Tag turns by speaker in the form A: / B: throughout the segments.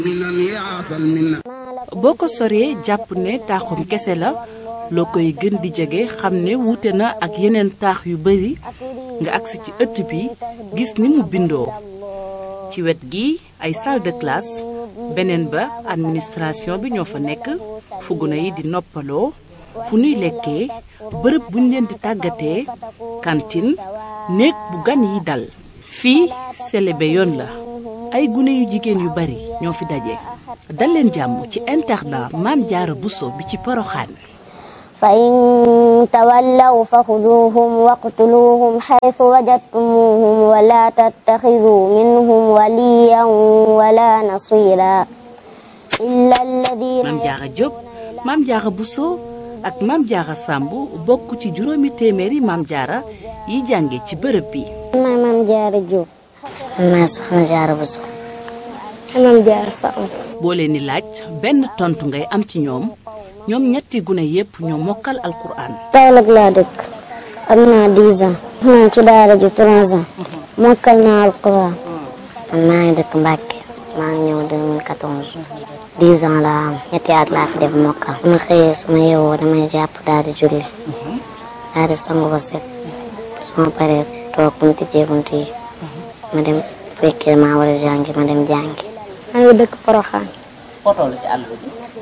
A: boo ko soree jàpp ne taaxum kese la loo koy gën di jege xam ne wuute na ak yeneen taax yu bari nga agsi ci ëtt bi gis ni mu bindoo ci wet gi ay salle de classe beneen ba administration bi ñoo fa nekk fu gune yi di noppaloo fu nuy lekkee bërëb buñ leen di tàggatee cantine néeg bu gan yi dal fii selebe yoon la ay gune yu jigéen yu bari ñoo fi daje dal leen jàmm ci internat Mame Diarra Bousso bi ci Porokhane
B: fa in tawallaw fa xuduuhum waqtuluuhum xaytu wajadtumuuhum wala tattaxidu minhum waliyan wala nasira illa alladina
A: Mame Diarra Diop Mame Diarra Bousso ak Mame Diarra Samb bokk ci juróomi téeméeri Mame Diarra yi jànge ci bërëb bi.
B: maay Mame Diarra Diop. maay Soxna Diarra Bousso. Mame Diarra Samb.
A: boo leen di laaj benn tontu ngay am ci ñoom ñetti gune yépp ñoo mokkal alquran.
B: Kaolack laa dëkk am naa 10 ans. naa ci daara ji 3 ans. mokkal naa alquran. man maa ngi dëkk Mbacke. maa ngi ñëw 2014. 10 ans laa am ñetti at laa fi def mokkal. su ma xëyee su ma yeewoo damay jàpp daal di julli. daal di sangu ba set. su ma paree toog bu ñu tijjee bunt yi. ma dem fekkee maa war a jàngi ma dem jàngi. maa ngi dëkk Porokhane.
A: foo toll ci àll bi.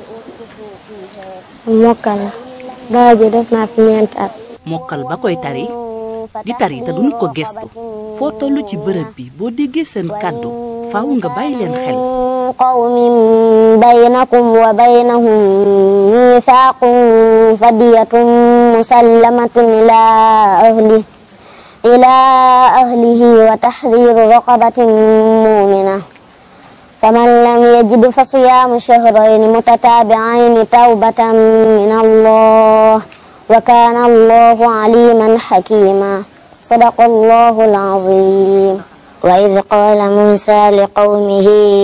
B: mokkal la. daara ji def naa fi 4 at.
A: mokkal ba koy tari di tari te duñu ko gestu foo toll ci bërëb bi boo déggee seen kàddu faaw nga bàyyi leen xel.
B: qawmin baynakum wa baynahum miisaaqun fadiyatun musallamatun ilaa ahlihi wa tahriiru raqabatin mu'mina faman lam yajid fa siyaamu shahrayni mutataabi'ayni tawbatan min Allah wa kaana Allahu aliiman hakiima sadaqa Allahu al-aziim. وإذ قال موسى لقومه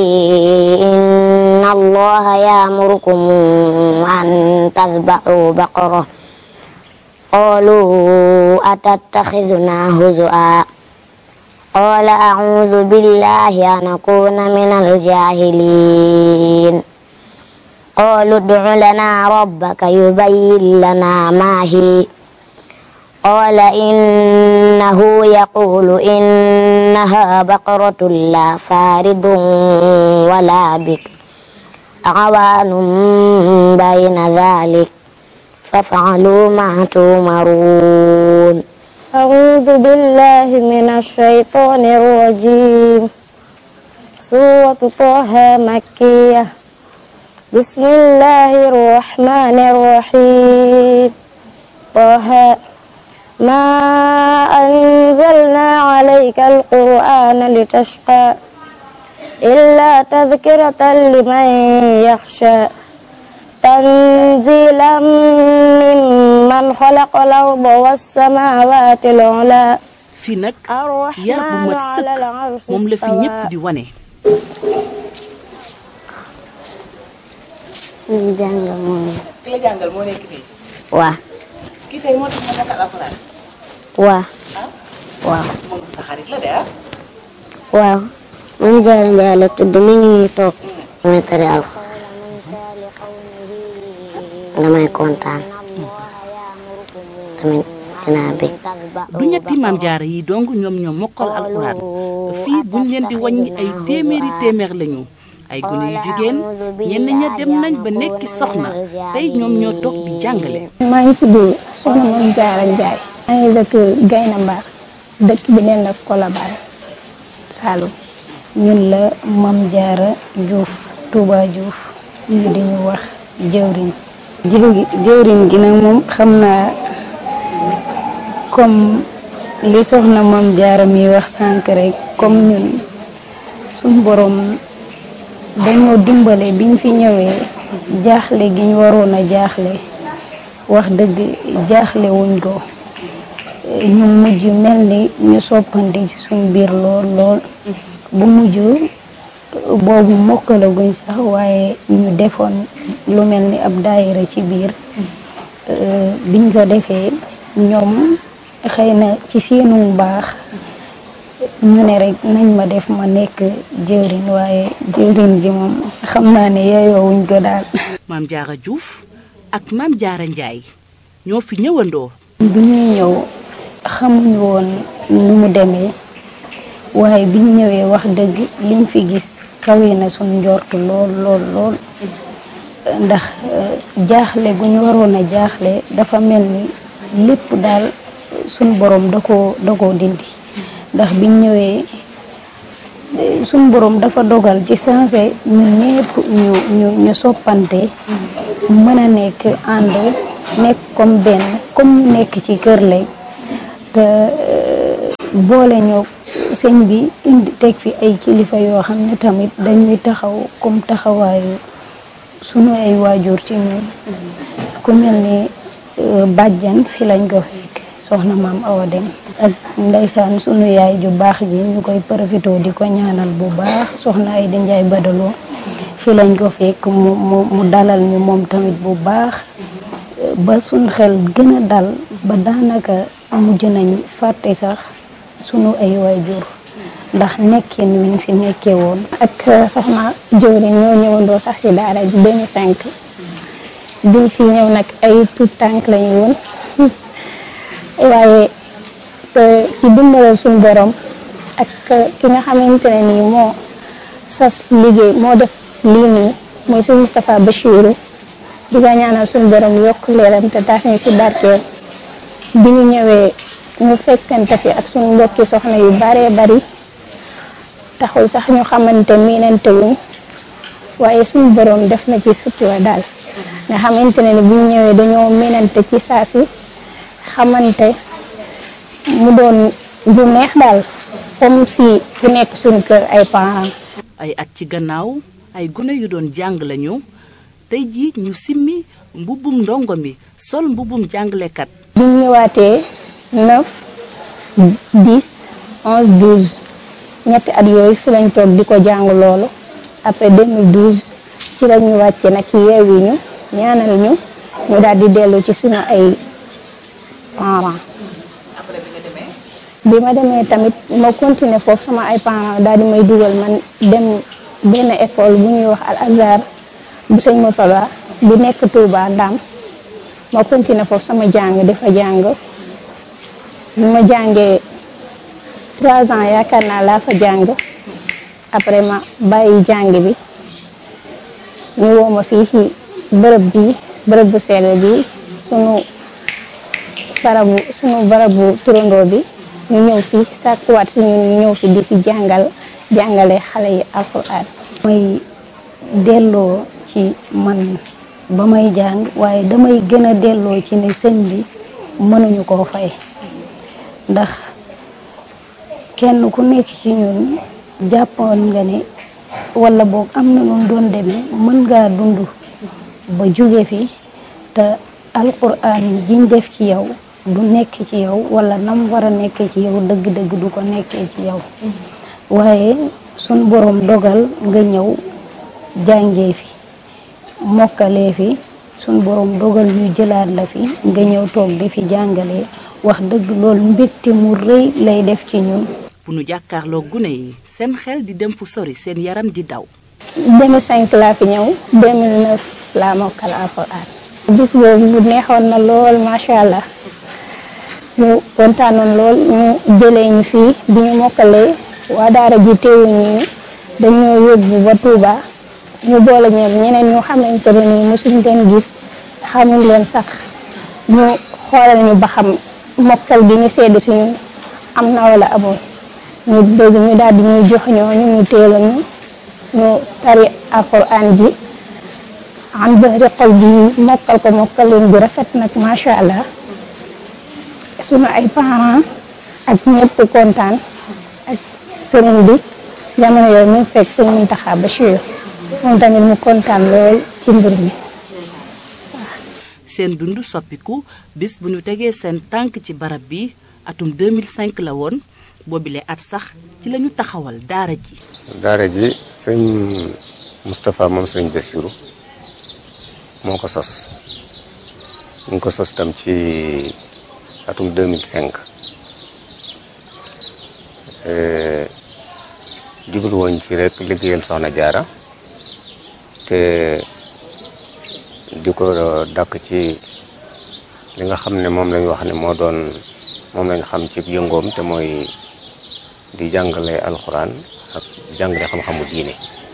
B: إن الله يأمركم أن تذبحوا بقرة قالوا أتتخذنا هزؤا قال أعوذ بالله أن أكون من الجاهلين قالوا ادع لنا ربك يبين لنا ما هي قال إنه يقول إنها بقرة لا فارض ولا بكر عوان بين ذلك فافعلوا ما تؤمرون. أعوذ بالله من الشيطان الرجيم. سورة طه مكية. بسم الله الرحمن الرحيم. طه ما أنزلنا عليك القرآن لتشقى إلا تذكرة لمن يخشى تنزيلا ممن خلق الأرض والسماوات العلى.
A: fii nag yar bu mat sëkk moom la fi ñépp di wane.
C: ki la jàngal moo nekk fii.
B: waaw.
C: kii tey moo tax nga mokkal alxuraan.
B: waaw.
C: waaw. moom sa xarit la de ah.
B: waaw. Mame Diarra Ndiaye la tudd mi ngi nii toog. damay tari alxuraan. damay kontaan. tamit dinaa bég.
A: du ñetti Mame Diarra yi dong ñoom ñoo mokkal alxuraan fii buñ leen di wàññi ay téeméer lañu. ay gune yu jigéen ñenn ña dem nañ ba nekki soxna tey ñoom ñoo toog di jàngale.
D: maa ngi tudd soxna Mame Diarra Ndiaye. maa ngi dëkk Gayna Mbar dëkk bi neen la Colobane Saloum. ñun la Mame Diarra Diouf Touba Diouf ñu di ñu wax jëwriñ. jëwriñ gi nag moom xam naa comme li soxna Mame Diarra mi wax sànq rek comme ñun suñ borom. dañoo dimbale biñ fi ñëwee jaaxle gi ñu waroon a jaaxle wax dëgg jaaxle wuñ ko ñu mujj mel ni ñu soppandi ci suñ biir lool bu mujj boobu mokkalaguñ sax waaye ñu defoon lu mel ni ab daayira ci biir biñ ko defee ñoom xëy na ci seenu baax ñu ne rek nañ ma def ma nekk jëwriñ waaye jëwriñ bi moom xam naa ne yeyoowuñ ko daal.
A: Maam Jaara Diouf ak Maam Jaara Njaay ñoo fi ñëwandoo.
D: bi ñuy ñëw xamuñu woon nu mu demee waaye biñ ñëwee wax dëgg liñ fi gis kawe na suñ njortu lool lool lool ndax jaaxle gu ñu waroon a jaaxle dafa mel ni lépp daal suñ borom da koo dindi ndax biñ ñëwee suñ borom dafa dogal ci sensé ñun ñëpp ñu soppante mën a nekk ànd nekk comme benn comme ñu nekk ci kër lay te boole ñoo sëñ bi indi teg fi ay kilifa yoo xam ne tamit dañuy taxaw comme taxawaayu sunu ay waajur ci ñun ku mel ni bàjjan fi lañ ko fekk soxna maam Awa Dem ak ndeysaan sunu yaay ju baax ji ñu koy profité di ko ñaanal bu baax soxna ay di Njaay Badaloo fi lañ ko fekk mu dalal ñu moom tamit bu baax ba suñ xel gën a dal ba daanaka mujj nañ fàtte sax sunu ay waajur ndax nekkin wiñ fi nekkee woon. ak soxna jëwriñ ñoo ñëwandoo sax ci daara ji 2005 biñ fi ñëw nag ay tout tànk lañu woon waaye ci dimbalal suñu borom ak ki nga xamante ne nii moo sas liggéey moo def lii nii mooy suñu Moustapha Bachirou di ko ñaanal suñu borom yokk leeram te taas ñu si barkeel bi ñu ñëwee ñu fekkante fi ak suñu mbokki soxna yu baree bari taxul sax ñu xamante miinante wuñ waaye suñu borom def na ci sutura daal nga xamante ne ni bu ñu ñëwee dañoo miinante ci saa si xamante mu doon lu neex daal comme si ku nekk suñu kër ay parents.
A: ay at ci gannaaw ay gune yu doon jàng lañu tey jii ñu simmi mbubbum ndongo mi sol mbubbum jàngalekat.
D: bi ñu ñëwaatee 9 10 11 12 ñetti at yooyu fi lañ toog di ko jàng loolu après 2012 ci la ñu wàcce nag yeewi ñu ñaanal ñu daal di dellu ci suñu ay parents. bi ma demee tamit ma continuer foofu sama ay parents daal di may dugal man dem benn école bu ñuy wax Al Azhar bu sëñ Mopala bu nekk Touba Ndam ma continuer foofu sama jàng dafa jàng bi ma jàngee 3 ans yaakaar naa laa fa jàng après ma bàyyi jàng bi ñu woo ma fii ci bërëb bu sell bi sunu barabu turandoo bi ñu ñëw fi sàkkuwaat si ñun ñu ñëw fi di fi jàngale xale yi alxuraan. may delloo ci man ba may jàng waaye damay gën a delloo ci ne sëñ bi mënuñu koo fay ndax kenn ku nekk ci ñun jàppoon nga ne wala boog am na nu doon demee mën ngaa dund ba jóge fi te alxuraan jiñ def ci yow du nekk ci yow wala nam war a nekkee ci yow dëgg-dëgg du ko nekkee ci yow waaye sun borom dogal nga ñëw jàngee fi mokkalee fi sun borom dogal ñu jëlaat la fi nga ñëw toog di fi jàngalee wax dëgg loolu mbégte mu rëy lay def ci ñun.
A: bu nu jàkkaarloo gune yi seen xel di dem fu sori seen yaram di daw.
D: 2005 laa fi ñëw 2009 laa mokkal alxuraan. bis boobu mu neexoon na lool macha allah. ñu kontaanoon lool ñu jëlee ñu fii bi ñu mokkalee waa daara ji teewuñu dañoo yóbbu ba Touba ñu boole ñeneen ñu xamante ne nii mosuñ leen gis xamuñ leen sax ñu xoolal ñu ba xam mokkal bi ñu sedd si ñun am na wala amul ñu bëgg ñu daal di ñuy jox ñu teelu ñu tari alxuraan ji am zahri xol bi mokkal leen bu rafet nag macha allah. sunu ay parents ak ñëpp kontaan ak sëriñ bi jamono yooyu mu fekk sëriñ Mountakha Bachir moom tamit mu kontaan lool ci mbir mi.
A: seen dund soppiku bis bu ñu tegee seen tànk ci barab bi atum 2005 la woon boobile at sax ci lañu taxawal daara ji.
E: daara ji sëñ Moustapha moom sëriñ Bassirou moo ko sos ñu ko sos tam ci atum 2005 jublu woon ci rek liggéeyal soxna jaara te di ko dàkk ci li nga xam ne moom lañ wax ne moom lañ xam ci yëngoom te mooy di jàngale alxuraan ak jàngale xam-xamu diine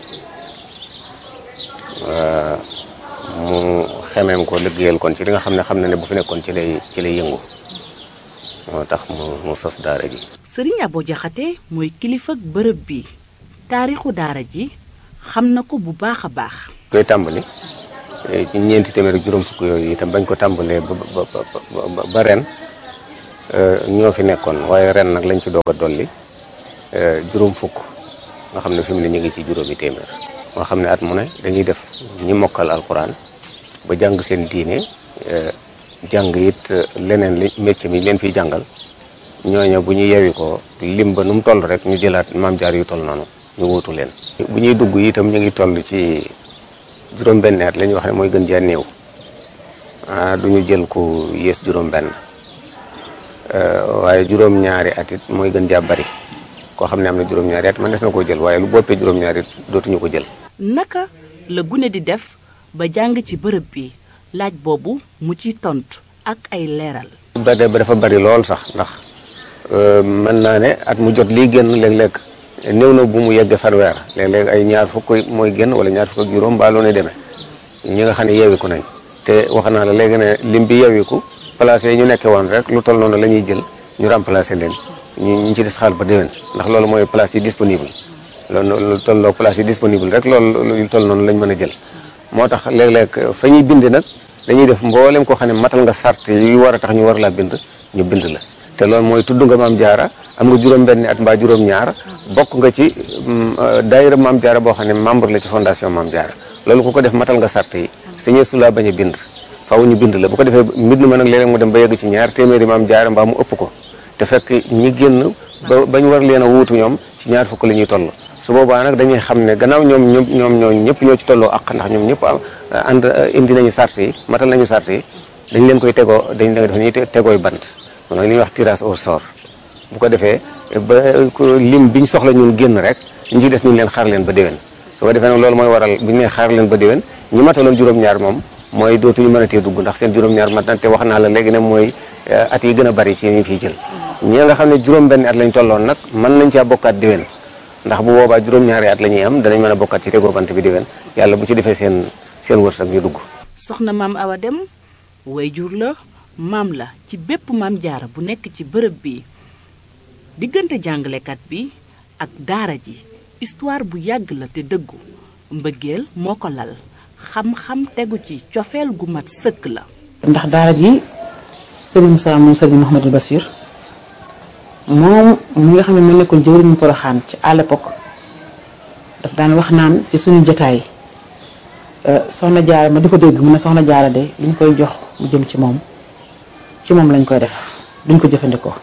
E: mu xemeem ko liggéeyal kon ci li nga xam ne bu fi nekkoon ci lay yëngu moo tax mu sos daara ji.
A: Sëriñ Abo Jaxate mooy kilifa bërëb bi taarixu daara ji xam na ko bu baax a baax.
E: koy tàmbali ci 400 ak juróom fukk yooyu itam bañ ko tàmbalee ba ren ñoo fi nekkoon waaye ren nag lañ ci doog a dolli juróom fukk nga xam ne fi mu ne ñu ngi ci juróomi téeméer. moo xam ne at mu ne dañuy def ñi mokkal alxuraan ba jàng seen diine jàng it leneen li métier mi leen fiy jàngal ñooñu bu ñu yewi ko lim ba nu mu toll rek ñu jëlaat maam jaar yu toll noonu ñu wuutu leen. bu ñuy dugg itam ñu ngi toll ci juróom-benn at la ñuy wax ne mooy gën jaa néew du ñu jël ku yées juróom-benn waaye juróom-ñaari at it mooy gën jaa bari koo xam ne am na juróom-ñaari at man des na koo jël waaye lu boppee juróom-ñaari it dootuñu ko jël.
A: naka la gune di def ba jàng ci bërëb bi laaj boobu mu ci tontu ak ay leeral.
E: ba dafa bari lool sax ndax mën naa ne at mu jot lii génn léeg-léeg néew na bu mu yegg fanweer léeg-léeg ay ñaar fukk mooy génn wala ñaar fukk ak juróom baa loo ne demee ñi nga xam ne yeewiku nañ te wax naa la léegi ne lim bi yeewiku place yi ñu nekkee woon rek lu toll noonu la ñuy jël ñu remplacer leen ñu ci des xaal ba déwén ndax loolu mooy place yi disponible loolu lu tolloo place yi disponible rek loolu lu toll noonu lañ mën a jël moo tax léeg-léeg fa ñuy bind nag dañuy def mboolem koo xam ne matal nga sart yu war a tax ñu war laa bind ñu bind la te loolu mooy tudd nga maam jaara am nga juróom-benni at mbaa juróom-ñaar bokk nga ci daayira maam jaara boo xam ne membre la ci fondation maam jaara loolu ku ko def matal nga sart yi sañee su laa bañ a bind faaw ñu bind la bu ko defee mbind ma nag léeg-léeg mu dem ba yegg ci 200 maam jaara mbaa mu ëpp ko te fekk ñi génn bañ war leen a wuutu ñoom ci 2 fukk la ñuy toll su boobaa nag dañuy xam ne gannaaw ñoom ñëpp ñoo ci tolloo ak ndax ñoom ñëpp ànd indi nañu sart yi matal nañu sart yi dañ leen koy tegoo dañ leen def ñuy tegooy bant moom nag li ñuy wax tirage au sort bu ko defee ba lim biñ soxla ñun génn rek ñu ci des ñu leen xaar leen ba déwén su ko defee nag loolu mooy waral bu ñu nee xaar leen ba déwén ñi mataloon juróom-ñaar moom mooy dootuñu mën a tee dugg ndax seen juróom-ñaar mat na te wax naa la léegi ne mooy at yi gën a bari ci ñu fiy jël ñi nga xam ne juróom-benn at lañ tolloon nag mën nañ caa bokkaat déwén ndax bu boobaa juróom-ñaari at la ñuy am danañ mën a bokkaat ci tegoo bant bi déwén yàlla bu ci defee seen wërsëg ñu dugg.
A: soxna maam Awa Dem wayjur la maam la ci bépp maam jaara bu nekk ci bërëb bi diggante jàngalekat bi ak daara ji histoire bu yàgg la te dëggu mbëggeel moo ko lal xam-xam tegu ci cofeel gu mat sëkk la.
F: ndax daara ji Serigne Moussa moom Serigne Mouhamadou Bassir moom mi nga xam ne mu nekkoon jëwriñu Porokhane ci à l'époque daf daan wax naan ci suñu jotaay soxna jaara ma di ko dégg mu ne soxna jaara de li ñu koy jox mu jëm ci moom lañ koy def duñ ko jëfandikoo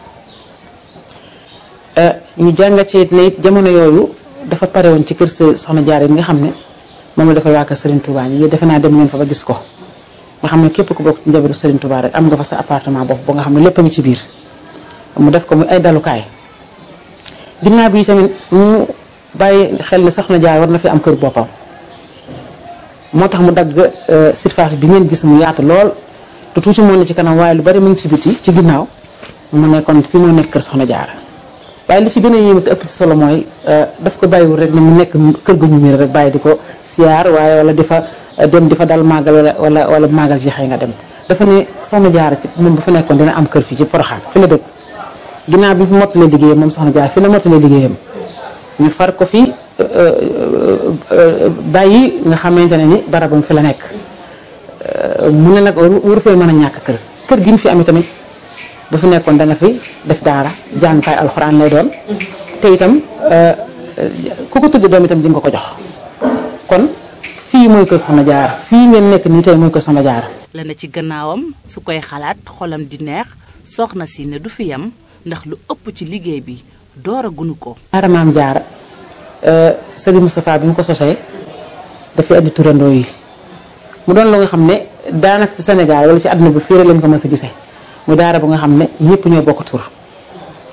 F: ñu jàngat ci ne it jamono yooyu dafa pare woon ci kër soxna jaara yi nga xam ne moom la dafay waa kër Serigne Touba ñi defe naa dem ngeen fa ba gis ko nga xam ne képp ku bokk ci njabootu Serigne Touba rek am nga fa sa appartement bopp ba nga xam ne lépp a ngi ci biir mu def ko muy ay dalukaay ginnaaw bi tamit mu bàyyi xel ne soxna jaara war na fi am kër boppam moo tax mu dagg surface bi ngeen gis mu yaatu lool te tuuti moo ne ci kanam waaye lu bari mu ngi ci biti ci ginnaaw mu ne kon fi moo nekk kër soxna jaara waaye li ci gën a yéeme te ëpp ci solo mooy daf ko bàyyiwul rek ne mu nekk kër gu ñu miir rek bàyyi di ko siyaar waaye wala di fa dem di fa dal màggal wala màggal ji xëy nga dem dafa ne soxna jaara ci moom bu fa nekkoon dina am kër fii ci Porokhane fi la dëkk ginnaaw bi fi mottalee liggéeyam moom soxna jaara fi la mottalee liggéeyam ñu far ko fi bàyyi nga xamante ne ni barabam fi la nekk mu ne nag waru fee mën a ñàkk kër gi ñu fi am tamit bu fi nekkoon dana fi def daara jàngukaay alxuraan lay doon te itam ku ko tudd doom itam di nga ko jox kon fii mooy kër soxna jaara fii ngeen nekk nii tey mooy kër soxna jaara
A: la na ci gannaawam su koy xalaat xolam di neex soxna si ne du fi yam ndax lu ëpp ci liggéey bi door a gunu ko.
F: daara maam jaara Serigne Moustapha bi mu ko sosee dafay andi turandoo yi mu doon lu nga xam ne daanaka ci Sénégal wala ci àdduna bi fii rek lañ ko mës a gisee mu daara bu nga xam ne ñëpp ñoo bokk tur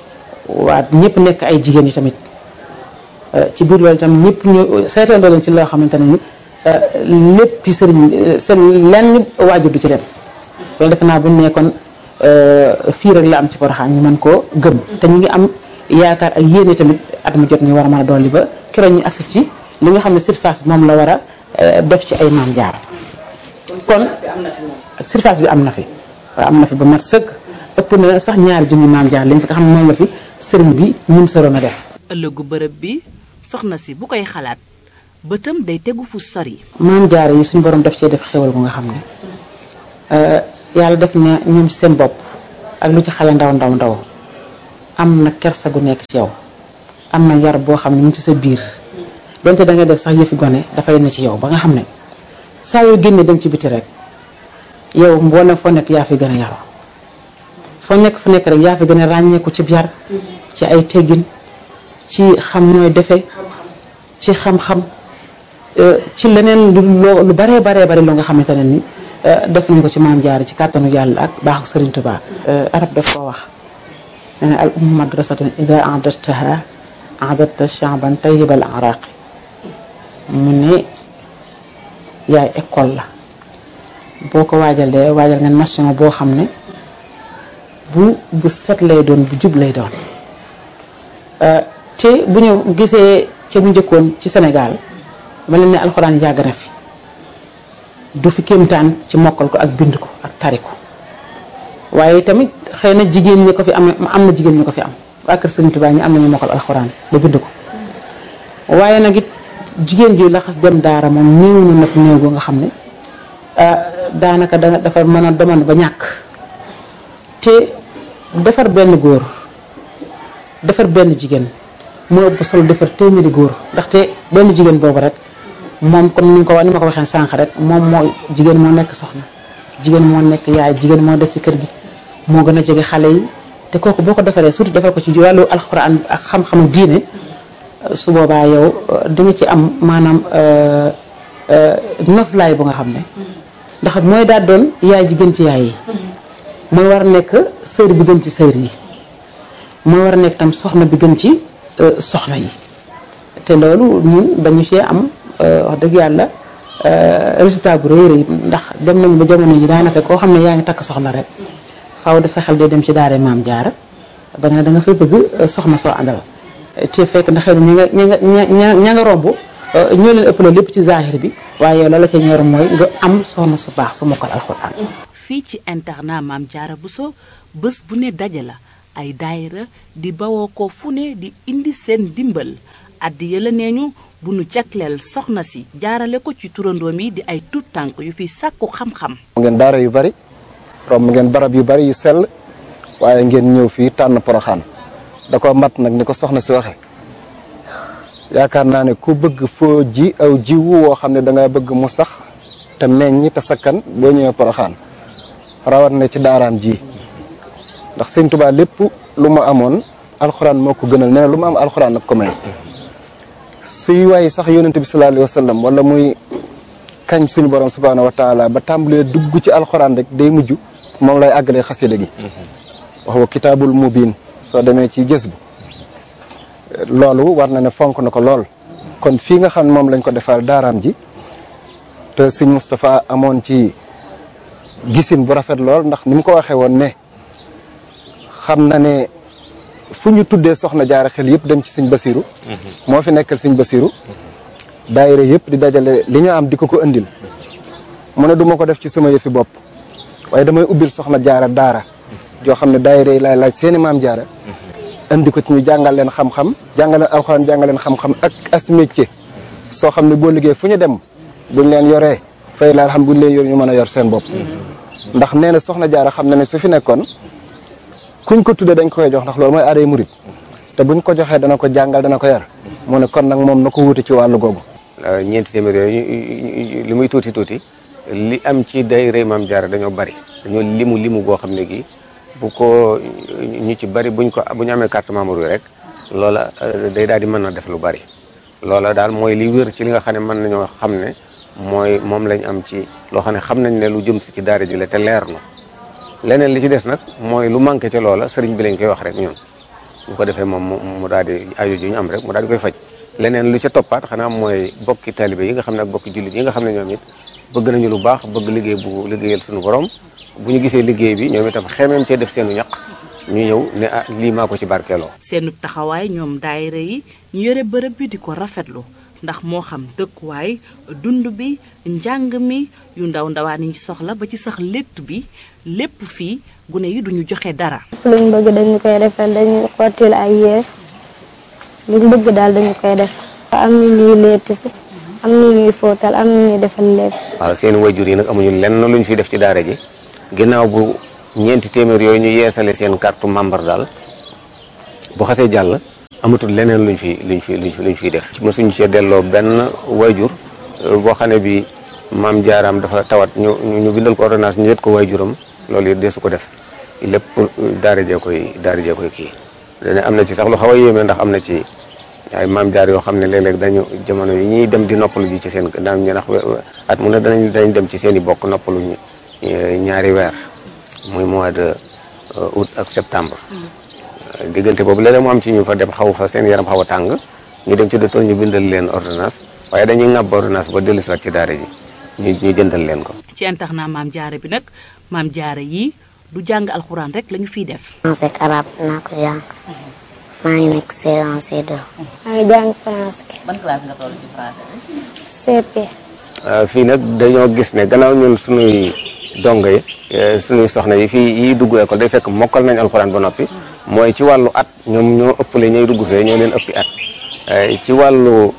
F: waa ñëpp nekk ay jigéen yi tamit ci biir loolu itam ñëpp ñu seetandoo leen ci loo xamante ne ni lépp sëriñ seen lenn waajur du ci dem loolu defe naa bu ñu nekkoon fii rek la am ci Porokhane ñu mën koo gëm te ñu ngi am yaakaar ak yéene tamit at mu jot ñu war a mën a dolli ba keroog ñu agsi ci li nga xam ne surface bi moom la war a def ci ay Maam Jaara kon surface bi am na fi waaw am na fi ba mat sëkk ëpp na sax ñaari junni Maam Jaara lañ fi nga xam ne moom la fi sëriñ bi ñun soroon a def.
A: ëllëgu bërëb bi soxna si bu koy xalaat bëtam day tegu fu sori.
F: Maam Jaara yi suñu borom daf cee def xéwal bu nga xam ne yàlla def na ñoom seen bopp ak lu ci xale ndaw ndaw ndaw am na kersa gu nekk ci yow am na yar boo xam ne mu ngi ci sa biir donte da ngay def sax yëfi gone dafay ne ci yow ba nga xam ne saa yoo génnee dem ci biti rek yow mboolem foo nekk yaa fi gën a yaroo foo nekk fu nekk rek yaa fi gën a ràññeeku ci yar ci ay teggin ci xam nooy defee ci xam-xam ci leneen lu baree bare loo nga xamante ne ni def nañ ko ci Maam Jaara ci kàttanu yàlla ak baaxu Sëriñ Tuubaa. arab daf koo wax nee na al ummu madrasatun ida a'dadtaha a'dadta sha'ban tayyibal araqi mu ne yaay école la boo ko waajalee waajal nga nation boo xam ne bu set lay doon bu jub lay doon te bu ñu gisee ca bu njëkkoon ci Sénégal ma leen ne alxuraan yàgg na fi du fi kéemtaan ci mokkal ko ak bind ko ak tari ko waaye tamit xëy na jigéen ñi ko fi am na jigéen ñi ko fi am waa kër Sëriñ Tuubaa ñi am nañu mokkal alxuraan ba bind ko waaye nag it jigéen ji la xas dem daara moom néew na fi néew boo nga xam ne daanaka dafa mën a demoon ba ñàkk te defar benn góor defar benn jigéen moo ëpp solo defar téeméeri góor ndaxte benn jigéen boobu rek moom comme ni ma ko waxee sànq rek moom moo jigéen moo nekk soxna jigéen moo nekk yaay jigéen moo des ci kër gi moo gën a jege xale yi te kooku boo ko defaree surtout defar ko ci wàllu alxuraan ak xam-xamu diine su boobaa yow di nga ci am maanaam noflaay bu nga xam ne ndax mooy daal doon yaay ji gën ci yaay yi mooy war a nekk sër bi gën ci sër yi mooy war a nekk tam soxna bi gën ci soxna yi te loolu ñun dañu cee am wax dëgg yàlla résultat bu rëy rëy ndax dem nañu ba jamono yi daanaka koo xam ne yaa ngi takk soxna rek faaw de sa xel day dem ci daara Maam Jaara ba nga ne da nga fay bëgg soxna soo àndal te fekk na xëy na ña nga romb ñoo leen ëpp lépp ci zahir bi waaye yow la la ca ñor mooy nga am soxna su baax su mokkal alxuraan.
A: fii ci internat Maam Jaara Bousso bés bu ne daje la ay daayira di bawoo ko fu ne di indi seen dimbal addi yëla nee ñu bu nu jagleel soxna si jaarale ko ci turandoom yi di ay tuut tànk yu fi sàkku xam-xam.
G: ngeen daara yu bari romb ngeen barab yu bari yu sell waaye ngeen ñëw fii tànn Porokhane da ko mat nag ni ko soxna si waxe yaakaar naa ne ku bëgg foo ji aw jiwu woo xam ne da nga bëgg mu sax te meññ te sakkan boo ñëwee Porokhane rawat na ci daaraam ji ndax Sëñ Tuubaa lépp lu mu amoon alxuraan moo ko gënal nee na lu mu am alxuraan nag ko may suy waaye sax yonente bi sallallahu alayhi wa sallam wala muy kañ suñu borom subhaanahu wa taala ba tàmbalee dugg ci alxuraan rek day mujj moom lay àggalee xasida gi wax wa kitaabul mubiin soo demee ci gës bu loolu war na ne fonk na ko lool kon fii nga xam ne moom lañ ko defal daaraam ji te sëñ Moustapha amoon ci gisin bu rafet lool ndax ni mu ko waxee woon ne xam na ne fu ñu tuddee soxna jaara xel yëpp dem ci sëñ Basiru moo fi nekkal sëñ Basiru daayira yëpp di dajale li ñu am di ko indil mu ne du ma ko def ci sama yëfi bopp waaye damay ubbil soxna jaara daara joo xam ne daayira yi laay laaj seeni maam jaara indi ko ci ñu jàngal leen xam-xam jàngal leen alxuraan jàngal leen xam-xam ak as métier soo xam ne boo liggéey fu ñu dem buñ leen yoree fay la xam buñ leen yor ñu mën a yor seen bopp ndax nee na soxna jaara xam na ne su fi nekkoon kuñ ko tuddee dañ koy jox ndax loolu mooy aaday murit te buñ ko joxee dana ko jàngal dana ko yar mu ne kon nag moom na ko wuute ci wàllu googu.
E: ñeenti téeméer yooyu li muy tuuti tuuti li am ci daayira Maam Jaara dañoo bari dañoo limu goo xam ne gi bu ko ñu ci bari bu ñu amee carte membre yi rek loola day daal di mën a def lu bari loola daal mooy li wér ci li nga xam ne mën nañoo xam ne mooy moom lañ am ci loo xam ne xam nañ ne lu jëm si ci daara ji la te leer na leneen li ci des nag mooy lu manqué ca loola sëriñ bi lañ koy wax rek ñun bu ko defee moom mu daal di aajo ju ñu am rek mu daal di koy faj. leneen lu ca toppaat xanaa mooy bokki taalibe yi nga xam ne ak bokki jullit yi nga xam ne ñoom it bëgg nañu lu baax bëgg liggéey bu liggéeyal suñu borom bu ñu gisee liggéey bi ñoom itam xemeem cee def seenu ñaq ñu ñëw ne ah lii maa ko ci barkeeloo.
A: seenu taxawaay ñoom daayira yi ñu yore bërëb bi di ko rafetlu ndax moo xam dëkkuwaay dund bi njàng mi yu ndaw ndawaan yi soxla ba ci sax létt bi lépp fii gune yi duñu joxe dara.
B: luñ bëgg dañu koy defal dañu xottil ay yére luñ bëgg daal dañu koy def. am na ñuy létt si am na ñuy fóotal am na ñuy defal lépp.
E: waaw seen wayjur yi nag amuñu lenn luñ fi def ci daara ji ginnaaw bu ñeenti téeméer yooyu ñu yeesale seen carte membre daal bu xasee jàll amatul leneen luñ fiy def. mosuñu cee delloo benn wayjur boo xam ne bi maam jaaraam dafa tawat ñu bindal ko ordonnance ñu yët ko wayjuram loolu it deesu ko def lépp daara jee koy kii. dane am na ci sax lu xaw a yéeme ndax am na ci ay maam jaar yoo xam ne léeg-léeg dañu jamono yi ñuy dem di noppalu ji ci seen daan ñu ndax at mu ne dañ dem ci seen i bokk noppalu ñaari weer muy mois de août ak septembre. diggante boobu léeg-léeg mu am ci ñu fa dem xaw fa seen yaram xaw a tàng ñu dem ci docteur ñu bindal leen ordonnance waaye dañuy ŋàbb ordonnance ba dellusiwaat ci daara ji ñu jëndal leen ko.
A: ci internat maam jaara bi nag maam jaara yi du jàng alxuraan rek lañu fiy def.
B: français ak arabe naa ko jàng maa ngi nekk C1 C2. maa ngi jàng français.
C: ban classe nga toll ci français bi.
B: CP.
E: fii nag dañoo gis ne gannaaw ñun suñuy dongo yi suñuy soxna yi fii yi dugg école day fekk mokkal nañ alxuraan ba noppi mooy ci wàllu at ñoom ñoo ëppale ñooy dugg fee ñoo leen ëppi at ci wàllu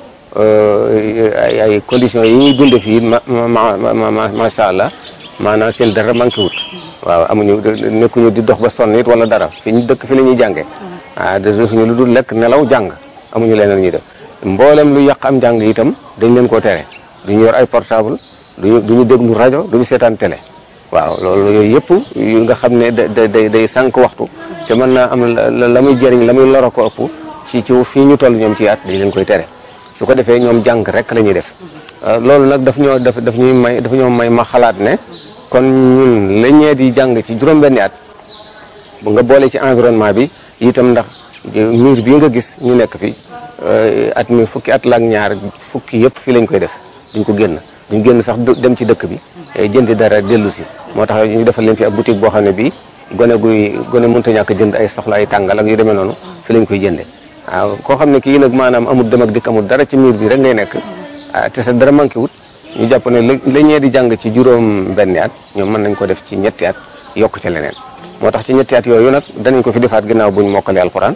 E: ay conditions yi ñuy dunde fii macha allah maanaam seen dara manqué wut. waaw amuñu nekkuñu di dox ba sonn it wala dara fi ñu dëkk fi la ñuy jàngee defuñu lu dul lekk nelaw jàng amuñu leneen ñuy def mboolem lu yàq am njàng itam dañ leen koo tere duñu yor ay portable duñu déglu rajo duñu seetaan télé waaw loolu yooyu yëpp yu nga xam ne day sànq waxtu te mën naa am la muy jëriñ la muy loro ko ëpp ci fii ñu toll ñoom ci at dañ leen koy tere su ko defee ñoom jàng rek la ñuy def loolu nag daf ñoo may ma xalaat ne kon ñun la ñee di jàng ci juróom-benni at bu nga boole ci environnement bi itam ndax miir bii nga gis ñu nekk fi at mi fukki at la ak ñaar fukki yëpp fii lañ koy def duñ ko génn sax dem ci dëkk bi jëndi dara dellu si moo tax ñu defal leen fi ab boutique boo xam ne bii gone mënta ñàkk jënd ay soxla ay tàngal ak yu demee noonu fi lañ koy jënde waaw koo xam ne kii nag maanaam amul dem ak dikk amul dara ci miir bi rek ngay nekk te sa dara manqué wut ñu jàpp ne la ñee di jàng ci juróom-benni at ñoom mën nañ ko def ci ñetti at yokk ca leneen moo tax ci ñetti at yooyu nag danañ ko fi defaat ginnaaw buñ mokkalee alxuraan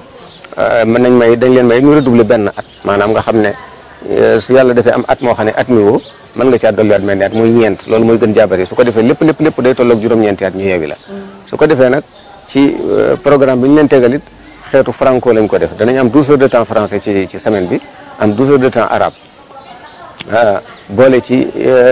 E: dañ leen may ñu redoubler benn at maanaam nga xam ne su yàlla defee am at moo xam ne at mi woo mën nga caa dolliwaat mel ni at muy ñeent loolu mooy gën jaabari su ko defee lépp day tolloog juróom-ñeenti at ñu yeewi la su ko defee nag ci programme bi ñu leen tegal it xeetu franco lañ ko def danañ am 12 heures de temps français ci semaine bi am 12 heures de temps arabe boole ci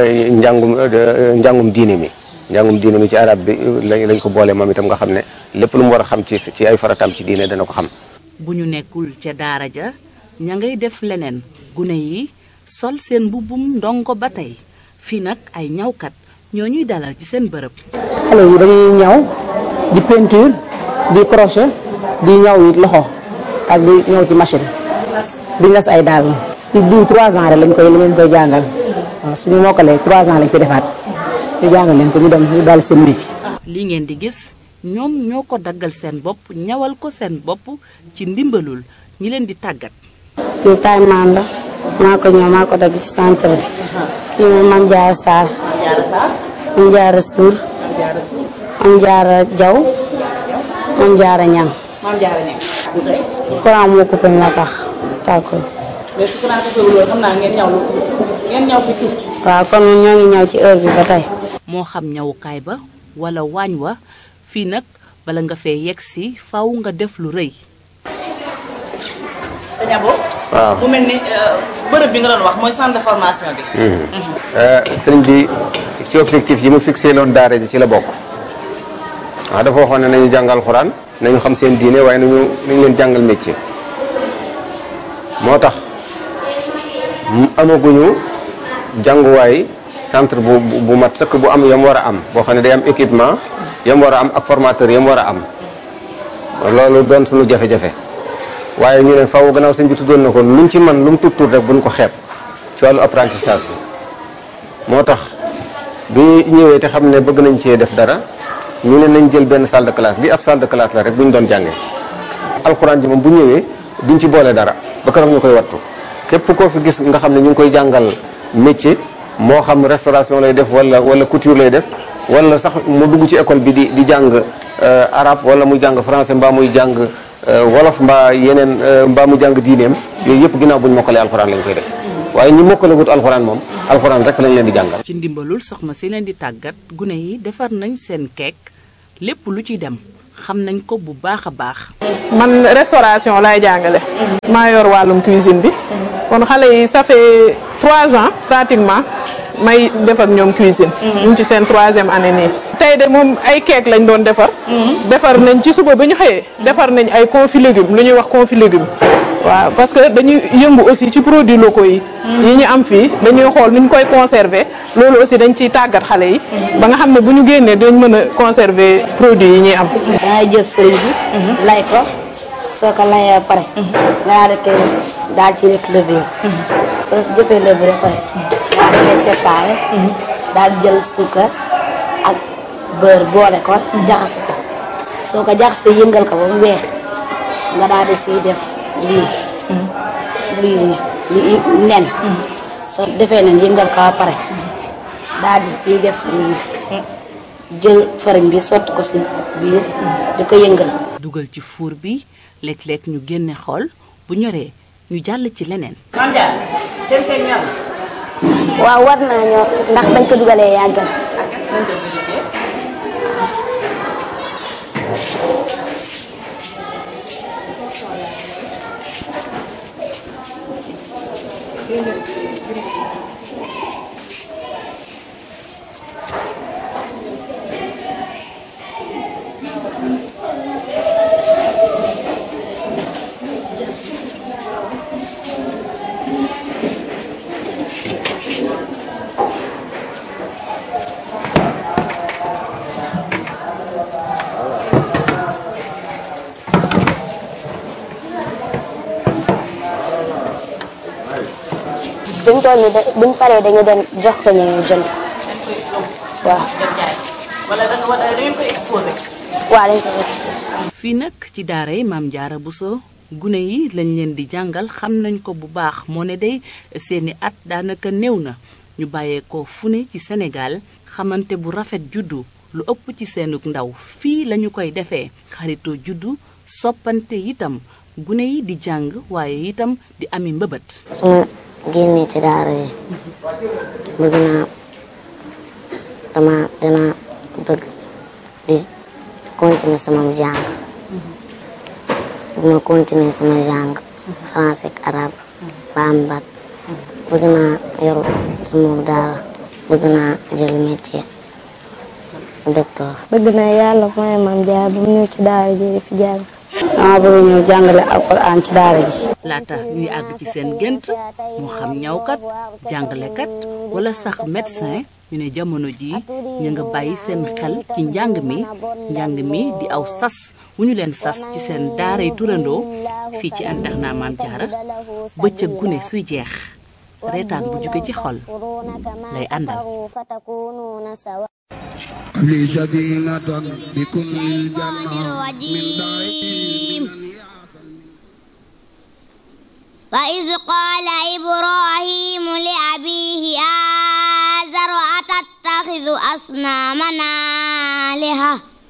E: njàngum diine mi ci arab bi lañ ko boole moom itam nga xam ne lépp lu mu war a xam ci ay farataam ci diine dana ko xam.
A: bu ñu nekkul ca daara ja ña ngay def leneen gune yi sol seen mbubbum ndongo ba tey fii nag ay ñawkat ñoo ñuy dalal ci seen bërëb.
F: xale yi dañuy ñaw di peinture di crochet di ñaw it loxo ak di ñaw ci machine di ngas ay daal. si diw 3 ans rek lañ koy jàngal waaw suñu mokkalee 3 ans lañ fi defaat ñu jàngal leen ko ñu dem ñu dal seen métier.
A: li ngeen di gis ñoom ñoo ko daggal seen bopp ñawal ko seen bopp ci ndimbalul ñi leen di tàggat.
B: lii taay maan la maa ko ñëw maa ko dagg ci centre bi. kii mooy Mame Diarra Sarr. Mame Diarra Sour. Mame Diarra Diaw. Mame Diarra Niang. courant moo coupé moo tax tàkkul.
C: mais su courant coupé loolu xam naa ngeen ñaw fi tuuti.
B: waaw kon ñoo ngi ñaw ci heure bi ba tey.
A: moo xam ñawukaay ba wala waañ wa fii nag bala nga fee yegg si faw nga def lu rëy.
C: sa ñabo.
E: waaw
C: mu mel ni bërëb bi nga doon wax mooy centre de formation bi.
E: sëriñ bi ci objectif yi mu fixé loon daara ji ci la bokk. waaw dafa waxoon ne nañu jàngal alxuraan nañu xam seen diine waaye nañu leen jàngal métier. moo tax amaguñu jànguwaay centre bu mat sëkk bu am yam war a am boo xam ne day am équipement yam war a am ak formateur yam war a am loolu doon suñu jafe-jafe waaye ñu ne faaw gannaaw sëñ bi tuddoon na ko luñ ci man lu mu tuut rek buñ ko xeeb ci wàllu apprentissage bi moo tax bi ñëwee te xam ne bëgg nañ cee def dara ñu ne nañ jël benn salle de classe bi ab salle de classe la rek bu ñu doon jàngee alxuraan ji moom bu ñëwee duñ ci boole dara ba keroog ñu koy wattu képp koo fi gis nga xam ne ñu ngi koy jàngal métier moo xam restauration lay def wala couture lay def wala sax mu dugg ci école bi di jàng arabe wala muy jàng français mbaa muy jàng wolof mbaa yeneen mbaa mu jàng diineem yooyu yëpp ginnaaw bu ñu mokkalee alxuraan lañ koy def waaye ñi mokkalagut alxuraan moom alxuraan rek lañ leen di jàngal.
A: ci ndimbalul soxna si leen di tàggat gune yi defar nañ seen keek lépp lu ci dem xam nañ ko bu baax a baax.
C: man restauration laay jàngale. maa yor wàllum cuisine bi. kon xale yi ça fait 3 ans pratiquement may def ak ñoom cuisine. ñu ngi ci seen 3e année nii. tey de moom ay keek lañ doon defar. defar nañ ci suba ba ñu xëyee defar nañ ay confit légumes lu ñuy wax confit légumes. waaw parce que dañuy yëngu aussi ci produits locaux yi. yi ñu am fii dañuy xool nu ñu koy conserver loolu aussi dañ ciy tàggat xale yi. ba nga xam ne bu ñu génnee dañ mën a conserver produits yi ñuy am.
B: dangay jël fëriñ bi. lay ko soo ko layee ba pare. nga daal di koy daal ci def levure. soo si jëfee levure ba pare. daal di koy séparé. daal di jël suukar ak beurre boole ko. jaxase ko soo ko jaxasee yëngal ko ba mu weex nga daal di siy def. lii nen soo defee nen yëngal ko ba pare daal di ciy def jël fariñ bi sotti ko si biir di ko yëngal.
A: dugal ci four bi léeg-léeg ñu génne xool bu ñoree ñu jàll ci leneen.
B: waaw war naa ñor ndax bañ ko dugalee yàggal. buñ paree dañu dem jox ko ñu jënd. waaw.
C: wala da ngeen koy exposé.
B: waaw dañ koy exposé.
A: fii nag ci daara yi Maam Jaara Buso gune yi lañ leen di jàngal xam nañ ko bu baax moo ne day seeni at daanaka néew na ñu bàyyeekoo fu ne ci Sénégal xamante bu rafet juddu lu ëpp ci seenug ndaw fii lañu koy defee xaritoo juddu soppante itam gune yi di jàng waaye itam di ami mbëbët.
B: génnee ci daara yi bëgg naa dina bëgg di continuer sama jàng bëgg ma continuer sama jàng français ak arabe ba am bac bëgg naa yor sama daara bëgg naa jël métier docteur. bëgg naa yàlla mooy Maam Jaara bu ñëw ci daara ji di fi jàng. dama bëgg ñëw jàngale alxuraan ci daara ji.
A: laata ñuy àgg ci seen gént moo xam ñawkat jàngalekat wala sax médecin ñu ne jamono ji ñu nga bàyyi seen xel ci njàng mi di aw sas wu ñu leen sas ci seen daaray turandoo fii ci internat Maam Jaara bëccëg gune suy jeex reetaan bu jóge ci xol lay àndal.
H: لي سكينة بكل الجنة من دارين وإذ قال إبراهيم لأبيه آزر أتتخذ أصنامنا آلهة